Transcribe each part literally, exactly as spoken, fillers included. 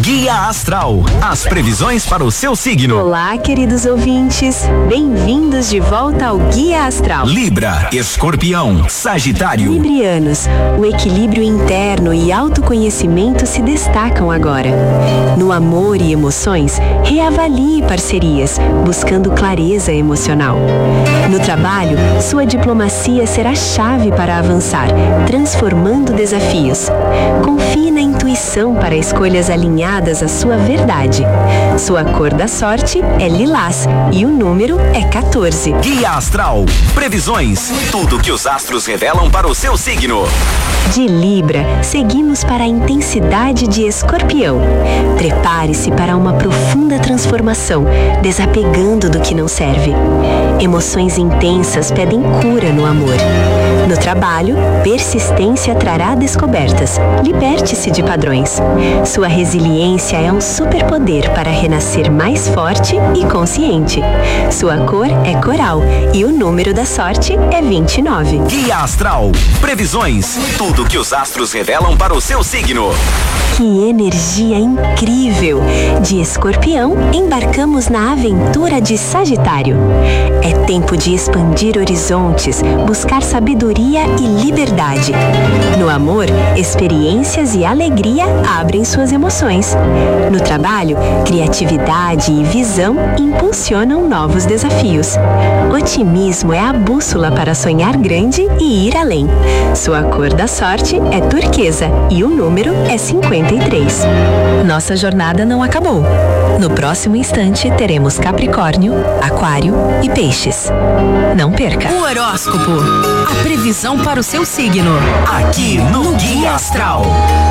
Guia Astral, as previsões para o seu signo. Olá, queridos ouvintes, bem-vindos de volta ao Guia Astral. Libra, Escorpião, Sagitário. Librianos, o equilíbrio interno e autoconhecimento se destacam agora. No amor e emoções, reavalie parcerias, buscando clareza emocional. No trabalho, sua diplomacia será chave para avançar, transformando desafios. Confie na intuição para escolhas alinhadas à sua verdade. Sua cor da sorte é lilás e o número é quatorze. Guia Astral, previsões, tudo que os astros revelam para o seu signo. De Libra, seguimos para a intensidade de Escorpião. Prepare-se para uma profunda transformação, desapegando do que não serve. Emoções intensas pedem cura no amor. No trabalho, persistência trará descobertas. Liberte-se de padrões. Sua resiliência é um superpoder para renascer mais forte e consciente. Sua cor é coral e o número da sorte é vinte e nove. Guia Astral, previsões, tudo que os astros revelam para o seu signo. Que energia incrível! De Escorpião, embarcamos na aventura de Sagitário. É tempo de expandir horizontes, buscar sabedoria e liberdade. No amor, experiências e alegria abrem suas emoções. No trabalho, criatividade e visão impulsionam novos desafios. Otimismo é a bússola para sonhar grande e ir além. Sua cor da sorte é turquesa e o número é cinquenta e três. Nossa jornada não acabou. No próximo instante, teremos Capricórnio, Aquário e Peixes. Não perca. O horóscopo, a previsão para o seu signo. Aqui no Guia Astral.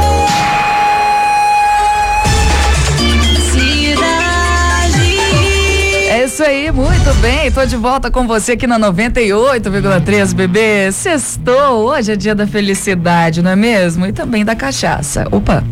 É isso aí, muito bem, tô de volta com você aqui na noventa e oito vírgula três, bebê. Sextou, hoje é dia da felicidade, não é mesmo? E também da cachaça. Opa!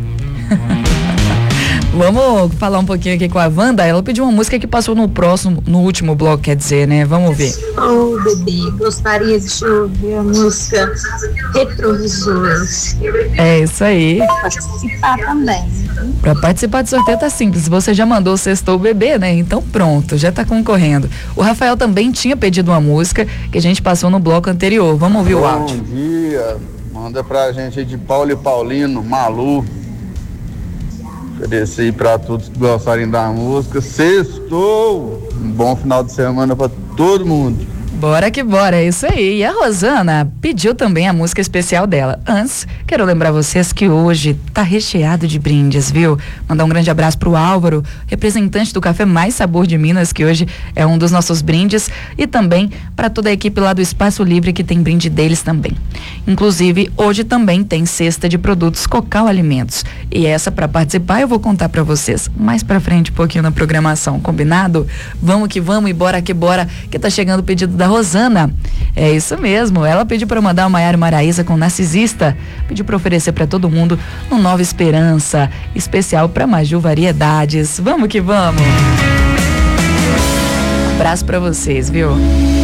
Vamos falar um pouquinho aqui com a Wanda. Ela pediu uma música que passou no próximo, no último bloco, quer dizer, né? Vamos ver. Oh, bebê, gostaria de ouvir a música Retrovisores. É isso aí. Participar também. Pra participar do sorteio tá simples. Você já mandou o Sextou Bebê, né? Então pronto, já tá concorrendo. O Rafael também tinha pedido uma música que a gente passou no bloco anterior. Vamos ouvir o áudio. Bom dia. Manda pra gente aí de Paulo e Paulino, Malu. Oferecer aí pra todos que gostarem da música. Sextou! Um bom final de semana pra todo mundo. Bora que bora, é isso aí. E a Rosana pediu também a música especial dela. Antes, quero lembrar vocês que hoje tá recheado de brindes, viu? Mandar um grande abraço pro Álvaro, representante do Café Mais Sabor de Minas, que hoje é um dos nossos brindes, e também para toda a equipe lá do Espaço Livre, que tem brinde deles também. Inclusive, hoje também tem cesta de produtos Cocal Alimentos. E essa, para participar, eu vou contar para vocês mais pra frente um pouquinho na programação, combinado? Vamos que vamos e bora que bora, que tá chegando o pedido da Rosana. É isso mesmo, ela pediu para mandar o Maiara Maraíza com Narcisista, pediu para oferecer para todo mundo um Nova Esperança, especial para Maju Variedades. Vamos que vamos. Abraço para vocês, viu?